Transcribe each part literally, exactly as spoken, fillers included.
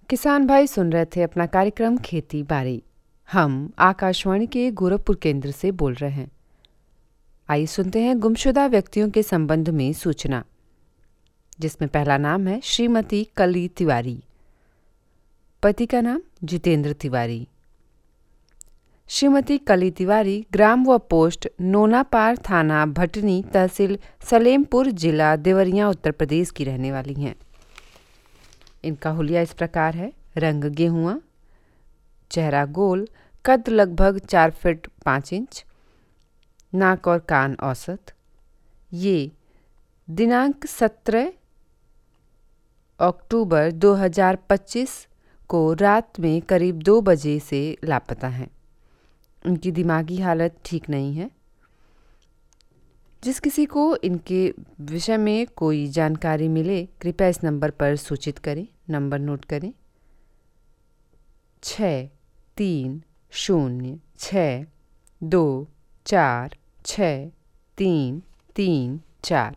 किसान भाई सुन रहे थे अपना कार्यक्रम खेती बाड़ी। हम आकाशवाणी के गोरखपुर केंद्र से बोल रहे हैं। आइए सुनते हैं गुमशुदा व्यक्तियों के संबंध में सूचना, जिसमें पहला नाम है श्रीमती कली तिवारी। पति का नाम जितेंद्र तिवारी। श्रीमती कली तिवारी ग्राम व पोस्ट नोनापार, थाना भटनी, तहसील सलेमपुर, जिला देवरिया, उत्तर प्रदेश की रहने वाली हैं। इनका हुलिया इस प्रकार है: रंग गेहुआ, चेहरा गोल, कद लगभग चार फीट पाँच इंच, नाक और कान औसत। ये दिनांक सत्रह अक्टूबर दो हज़ार पच्चीस को रात में करीब दो बजे से लापता हैं। उनकी दिमागी हालत ठीक नहीं है। जिस किसी को इनके विषय में कोई जानकारी मिले कृपया इस नंबर पर सूचित करें। नंबर नोट करें: छः तीन शून्य छः दो चार छः तीन तीन चार।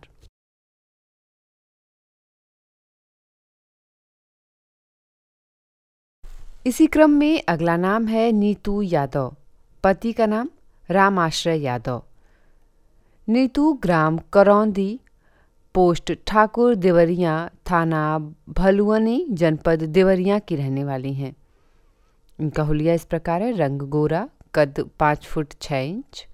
इसी क्रम में अगला नाम है नीतू यादव। पति का नाम राम आश्रय यादव। नीतू ग्राम करौंदी, पोस्ट ठाकुर देवरिया, थाना भलुअनी, जनपद देवरिया की रहने वाली हैं। इनका हुलिया इस प्रकार है: रंग गोरा, कद पाँच फुट छः इंच।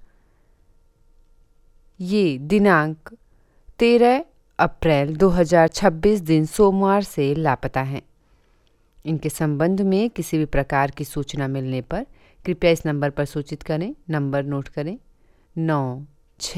ये दिनांक तेरह अप्रैल दो हज़ार छब्बीस दिन सोमवार से लापता हैं। इनके संबंध में किसी भी प्रकार की सूचना मिलने पर कृपया इस नंबर पर सूचित करें। नंबर नोट करें: नौ